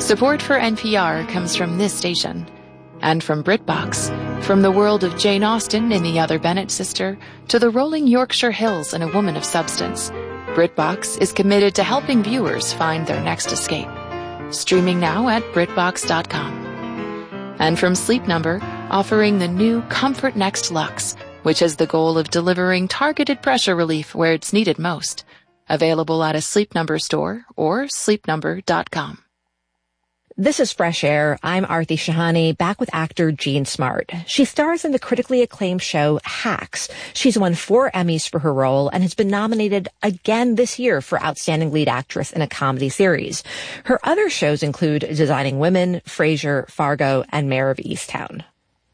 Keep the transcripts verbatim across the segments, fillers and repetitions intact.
Support for N P R comes from this station and from BritBox. From the world of Jane Austen in The Other Bennet Sister to the rolling Yorkshire Hills in A Woman of Substance, BritBox is committed to helping viewers find their next escape. Streaming now at BritBox dot com. And from Sleep Number, offering the new Comfort Next Luxe, which has the goal of delivering targeted pressure relief where it's needed most. Available at a Sleep Number store or sleep number dot com. This is Fresh Air. I'm Aarti Shahani, back with actor Jean Smart. She stars in the critically acclaimed show Hacks. She's won four Emmys for her role and has been nominated again this year for Outstanding Lead Actress in a Comedy Series. Her other shows include Designing Women, Frasier, Fargo, and Mayor of Easttown.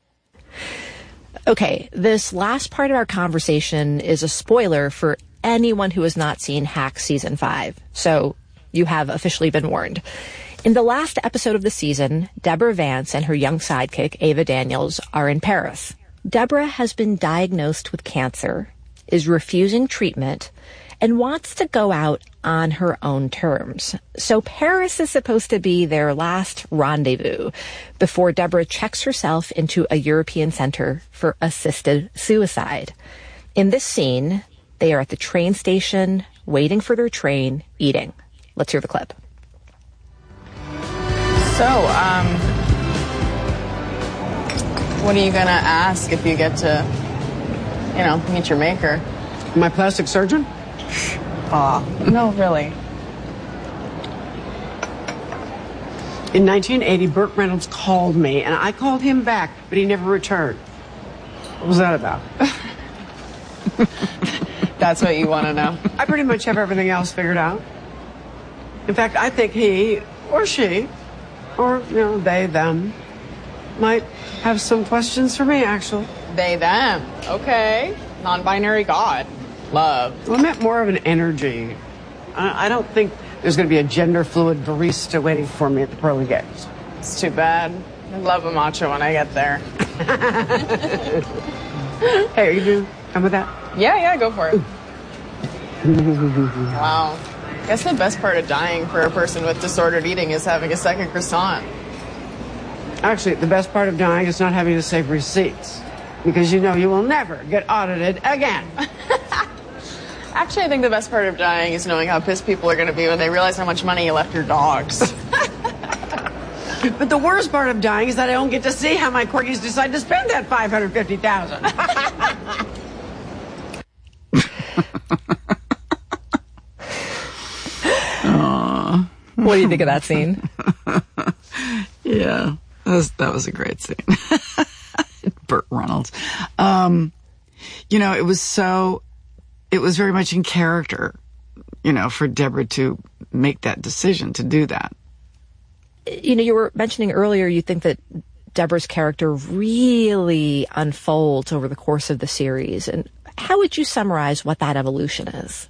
Okay, this last part of our conversation is a spoiler for anyone who has not seen Hacks Season five. So you have officially been warned. In the last episode of the season, Deborah Vance and her young sidekick, Ava Daniels, are in Paris. Deborah has been diagnosed with cancer, is refusing treatment, and wants to go out on her own terms. So Paris is supposed to be their last rendezvous before Deborah checks herself into a European center for assisted suicide. In this scene, they are at the train station, waiting for their train, eating. Let's hear the clip. So, um, what are you gonna ask if you get to, you know, meet your maker? My plastic surgeon? Aw, no, really. In nineteen eighty, Burt Reynolds called me, and I called him back, but he never returned. What was that about? That's what you want to know? I pretty much have everything else figured out. In fact, I think he or she, or, you know, they, them, might have some questions for me, actually. They, them. Okay. Non-binary God. Love. Well, I meant more of an energy. I, I don't think there's going to be a gender-fluid barista waiting for me at the pearly gates. It's too bad. I love a macho when I get there. Hey, are you doing? Come with that? Yeah, yeah, go for it. Wow. I guess the best part of dying for a person with disordered eating is having a second croissant. Actually, the best part of dying is not having to save receipts. Because you know you will never get audited again. Actually, I think the best part of dying is knowing how pissed people are going to be when they realize how much money you left your dogs. But the worst part of dying is that I don't get to see how my corgis decide to spend that five hundred fifty thousand dollars. What do you think of that scene? Yeah, that was, that was a great scene. Burt Reynolds. Um, you know, it was so, it was very much in character, you know, for Deborah to make that decision to do that. You know, you were mentioning earlier you think that Deborah's character really unfolds over the course of the series. And how would you summarize what that evolution is?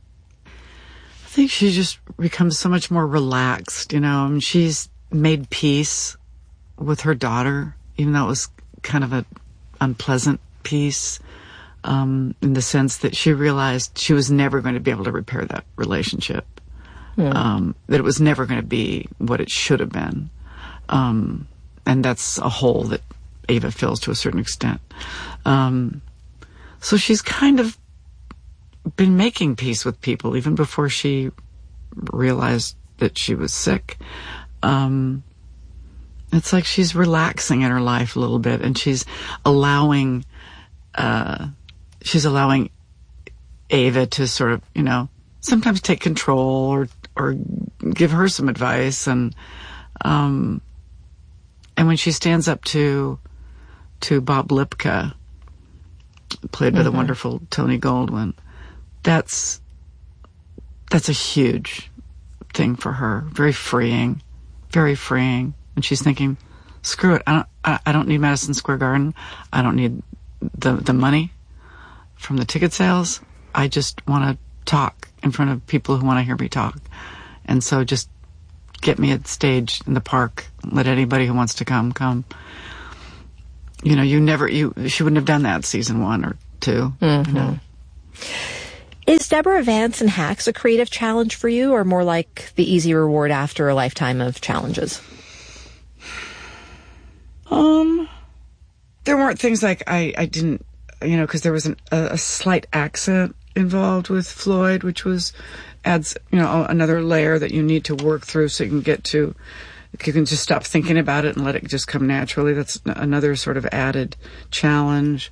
I think she just becomes so much more relaxed, you know. I mean, she's made peace with her daughter, even though it was kind of an unpleasant peace, um, in the sense that she realized she was never going to be able to repair that relationship. Hmm. Um, that it was never going to be what it should have been. Um, and that's a hole that Ava fills to a certain extent. Um, so she's kind of been making peace with people even before she realized that she was sick. Um, it's like she's relaxing in her life a little bit, and she's allowing, uh, she's allowing Ava to sort of, you know, sometimes take control or, or give her some advice. And, um, and when she stands up to, to Bob Lipka, played by mm-hmm. the wonderful Tony Goldwyn, that's, that's a huge thing for her. Very freeing, very freeing. And she's thinking, screw it. I don't, I, I don't need Madison Square Garden. I don't need the, the money from the ticket sales. I just want to talk in front of people who want to hear me talk. And so just get me a stage in the park. Let anybody who wants to come, come. You know, you never, you, she wouldn't have done that season one or two. Mm-hmm. You know? Is Deborah Vance and Hacks a creative challenge for you, or more like the easy reward after a lifetime of challenges? Um, there weren't things like I, I didn't, you know, because there was an, a, a slight accent involved with Floyd, which was adds, you know, another layer that you need to work through so you can get to, you can just stop thinking about it and let it just come naturally. That's another sort of added challenge.